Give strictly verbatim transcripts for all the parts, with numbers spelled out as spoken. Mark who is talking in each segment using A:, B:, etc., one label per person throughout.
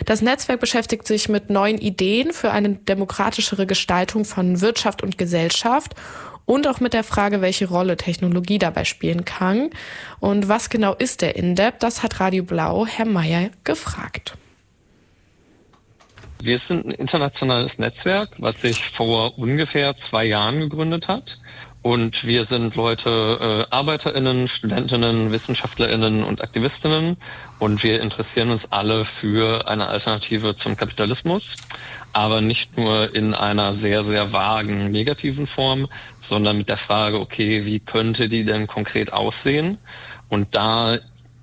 A: Das Netzwerk beschäftigt sich mit neuen Ideen für eine demokratischere Gestaltung von Wirtschaft und Gesellschaft und auch mit der Frage, welche Rolle Technologie dabei spielen kann. Und was genau ist der INDEP? Das hat Radio Blau Herr Meyer gefragt.
B: Wir sind ein internationales Netzwerk, was sich vor ungefähr zwei Jahren gegründet hat. Und wir sind Leute, äh, ArbeiterInnen, StudentInnen, WissenschaftlerInnen und AktivistInnen. Und wir interessieren uns alle für eine Alternative zum Kapitalismus. Aber nicht nur in einer sehr, sehr vagen, negativen Form, sondern mit der Frage, okay, wie könnte die denn konkret aussehen? Und da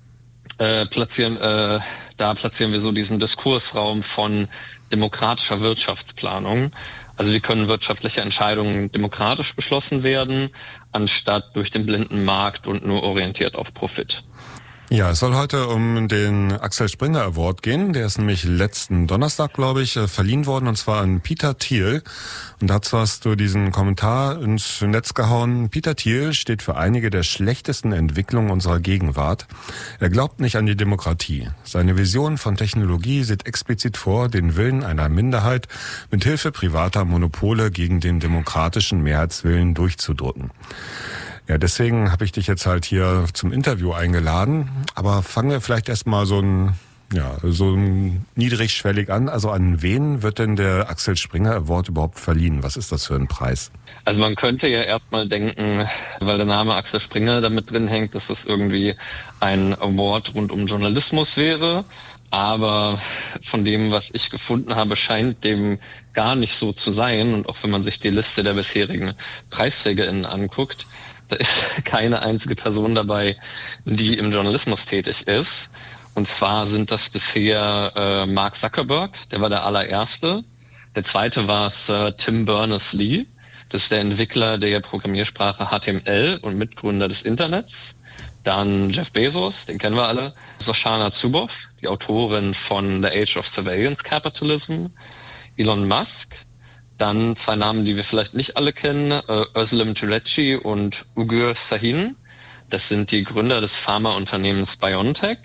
B: äh, platzieren, äh, da platzieren wir so diesen Diskursraum von demokratischer Wirtschaftsplanung. Also wie können wirtschaftliche Entscheidungen demokratisch beschlossen werden, anstatt durch den blinden Markt und nur orientiert auf Profit.
C: Ja, es soll heute um den Axel Springer Award gehen. Der ist nämlich letzten Donnerstag, glaube ich, verliehen worden, und zwar an Peter Thiel. Und dazu hast du diesen Kommentar ins Netz gehauen. Peter Thiel steht für einige der schlechtesten Entwicklungen unserer Gegenwart. Er glaubt nicht an die Demokratie. Seine Vision von Technologie sieht explizit vor, den Willen einer Minderheit mit Hilfe privater Monopole gegen den demokratischen Mehrheitswillen durchzudrücken. Ja, deswegen habe ich dich jetzt halt hier zum Interview eingeladen. Aber fangen wir vielleicht erstmal so ein, ja, so ein niedrigschwellig an. Also an wen wird denn der Axel Springer Award überhaupt verliehen? Was ist das für ein Preis?
B: Also man könnte ja erstmal denken, weil der Name Axel Springer damit drin hängt, dass das irgendwie ein Award rund um Journalismus wäre. Aber von dem, was ich gefunden habe, scheint dem gar nicht so zu sein. Und auch wenn man sich die Liste der bisherigen PreisträgerInnen anguckt, da ist keine einzige Person dabei, die im Journalismus tätig ist. Und zwar sind das bisher äh, Mark Zuckerberg, der war der allererste. Der zweite war es äh, Tim Berners-Lee, das ist der Entwickler der Programmiersprache H T M L und Mitgründer des Internets. Dann Jeff Bezos, den kennen wir alle. Shoshana Zuboff, die Autorin von The Age of Surveillance Capitalism. Elon Musk. Dann zwei Namen, die wir vielleicht nicht alle kennen, äh, Özlem Türeci und Ugur Sahin. Das sind die Gründer des Pharmaunternehmens BioNTech.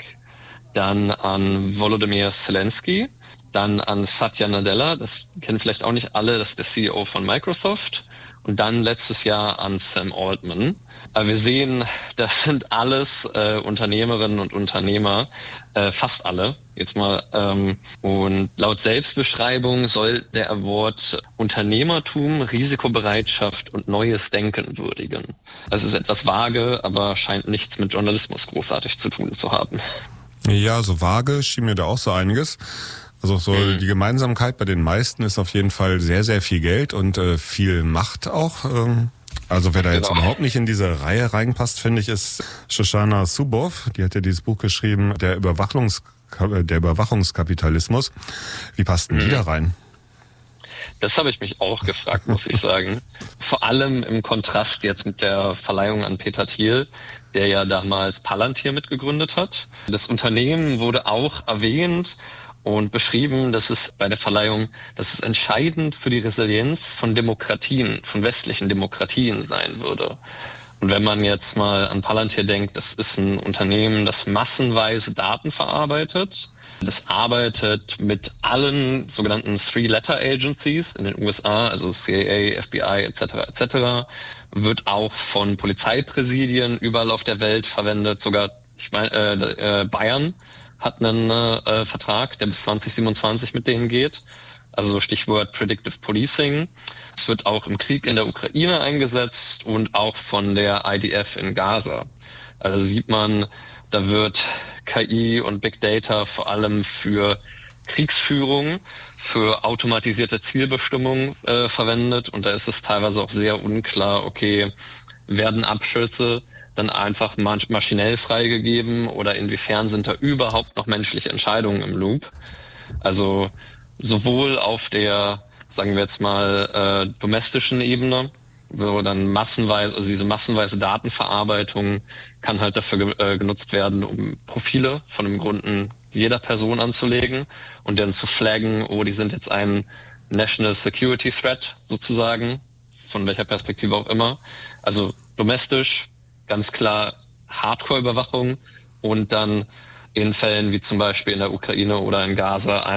B: Dann an Volodymyr Zelensky. Dann an Satya Nadella, das kennen vielleicht auch nicht alle, das ist der C E O von Microsoft. Und dann letztes Jahr an Sam Altman. Aber wir sehen, das sind alles äh, Unternehmerinnen und Unternehmer, äh, fast alle, jetzt mal. Ähm, und laut Selbstbeschreibung soll der Award Unternehmertum, Risikobereitschaft und neues Denken würdigen. Also es ist etwas vage, aber scheint nichts mit Journalismus großartig zu tun zu haben.
C: Ja, so vage schien mir da auch so einiges. Also so mhm. die Gemeinsamkeit bei den meisten ist auf jeden Fall sehr, sehr viel Geld und äh, viel Macht auch. Ähm, also wer da jetzt genau. überhaupt nicht in diese Reihe reinpasst, finde ich, ist Shoshana Zuboff. Die hat ja dieses Buch geschrieben, der Überwachungs der Überwachungskapitalismus. Wie passt denn mhm. die da rein?
B: Das habe ich mich auch gefragt, muss ich sagen. Vor allem im Kontrast jetzt mit der Verleihung an Peter Thiel, der ja damals Palantir mitgegründet hat. Das Unternehmen wurde auch erwähnt und beschrieben, dass es bei der Verleihung, dass es entscheidend für die Resilienz von Demokratien, von westlichen Demokratien sein würde. Und wenn man jetzt mal an Palantir denkt, das ist ein Unternehmen, das massenweise Daten verarbeitet. Das arbeitet mit allen sogenannten Three-Letter-Agencies in den U S A, also C I A, F B I et cetera et cetera, wird auch von Polizeipräsidien überall auf der Welt verwendet. Sogar, ich meine, äh, äh, Bayern hat einen äh, Vertrag, der bis zwanzig siebenundzwanzig mit denen geht. Also Stichwort Predictive Policing. Es wird auch im Krieg in der Ukraine eingesetzt und auch von der I D F in Gaza. Also sieht man, da wird K I und Big Data vor allem für Kriegsführung, für automatisierte Zielbestimmung äh, verwendet. Und da ist es teilweise auch sehr unklar, okay, werden Abschüsse dann einfach maschinell freigegeben oder inwiefern sind da überhaupt noch menschliche Entscheidungen im Loop? Also sowohl auf der, sagen wir jetzt mal, äh, domestischen Ebene, wo dann massenweise, also diese massenweise Datenverarbeitung kann halt dafür äh, genutzt werden, um Profile von dem Gründen jeder Person anzulegen und dann zu flaggen, oh, die sind jetzt ein National Security Threat sozusagen, von welcher Perspektive auch immer. Also domestisch, ganz klar Hardcore-Überwachung und dann in Fällen wie zum Beispiel in der Ukraine oder in Gaza